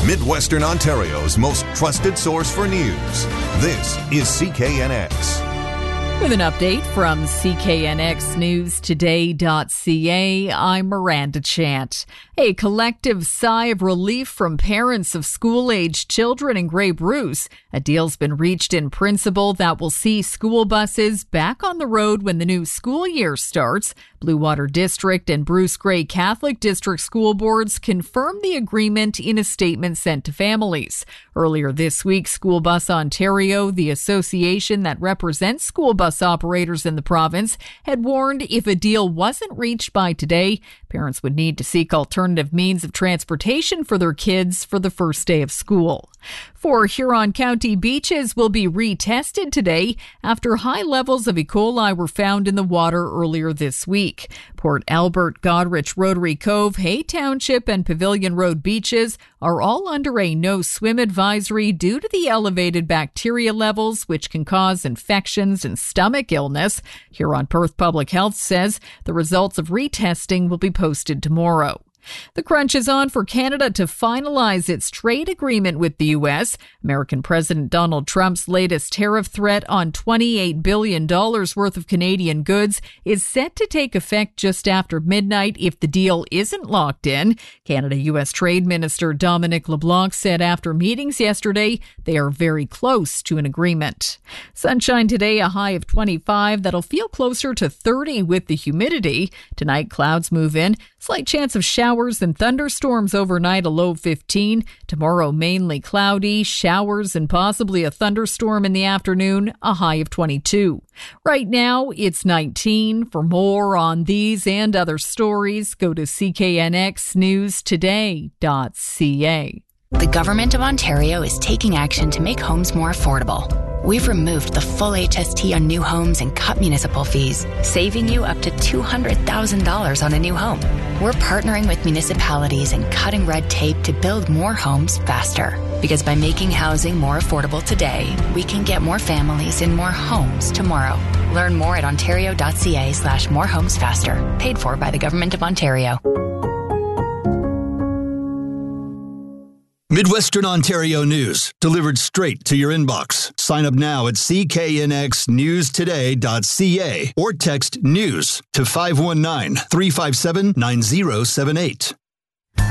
Midwestern Ontario's most trusted source for news. This is CKNX. With an update from CKNXNewsToday.ca, I'm Miranda Chant. A collective sigh of relief from parents of school-aged children in Grey Bruce. A deal's been reached in principle that will see school buses back on the road when the new school year starts. Blue Water District and Bruce Grey Catholic District school boards confirmed the agreement in a statement sent to families. Earlier this week, School Bus Ontario, the association that represents school bus operators in the province, had warned if a deal wasn't reached by today, parents would need to seek alternative means of transportation for their kids for the first day of school. 4 Huron County beaches will be retested today after high levels of E. coli were found in the water earlier this week. Port Albert, Goderich, Rotary Cove, Hay Township, and Pavilion Road beaches are all under a no-swim advisory due to the elevated bacteria levels, which can cause infections and stomach illness. Huron-Perth Public Health says the results of retesting will be posted tomorrow. The crunch is on for Canada to finalize its trade agreement with the U.S. American President Donald Trump's latest tariff threat on $28 billion worth of Canadian goods is set to take effect just after midnight if the deal isn't locked in. Canada-U.S. Trade Minister Dominic LeBlanc said after meetings yesterday they are very close to an agreement. Sunshine today, a high of 25. That'll feel closer to 30 with the humidity. Tonight, clouds move in. Slight chance of showers and thunderstorms overnight, a low 15. Tomorrow, mainly cloudy, showers and possibly a thunderstorm in the afternoon, a high of 22. Right now, it's 19. For more on these and other stories, go to CKNXNewsToday.ca. The Government of Ontario is taking action to make homes more affordable. We've removed the full HST on new homes and cut municipal fees, saving you up to $200,000 on a new home. We're partnering with municipalities and cutting red tape to build more homes faster. Because by making housing more affordable today, we can get more families in more homes tomorrow. Learn more at ontario.ca/morehomesfaster. Paid for by the Government of Ontario. Midwestern Ontario news, delivered straight to your inbox. Sign up now at cknxnewstoday.ca or text NEWS to 519-357-9078.